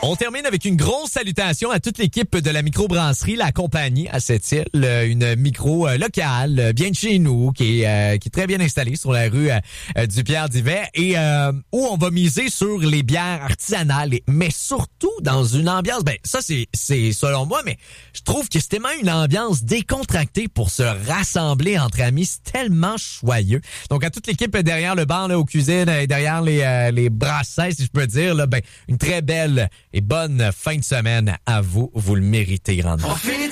On termine avec une grosse salutation à toute l'équipe de la microbrasserie La Compagnie à Sept-Îles, une micro locale, bien de chez nous, qui est très bien installée sur la rue du Pierre-Divet et où on va miser sur les bières artisanales, mais surtout dans une ambiance, ça c'est selon moi, mais je trouve que c'est tellement une ambiance décontractée pour se rassembler entre amis, c'est tellement joyeux. Donc à toute l'équipe derrière le bar, là, aux cuisines, et derrière les brasseries, si je peux dire, là, une très belle et bonne fin de semaine à vous. Vous le méritez grandement.